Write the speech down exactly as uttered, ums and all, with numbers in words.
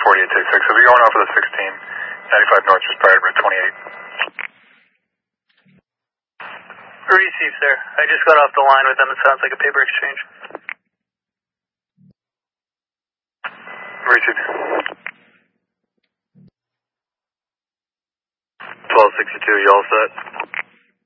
forty-eight, take six. So we're going off of the sixteen, ninety-five north, just prior to Route twenty-eight. Receive, sir. I just got off the line with them. It sounds like a paper exchange. Receive. twelve sixty-two, you all set?